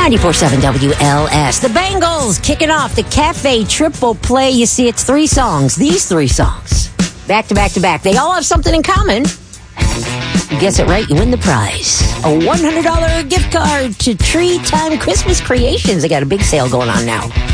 94.7 WLS. The Bangles kicking off the Cafe Triple Play. You see, it's 3 songs. These 3 songs. Back to back to back. They all have something in common. You guess it right, you win the prize. A $100 gift card to Tree Time Christmas Creations. They got a big sale going on now.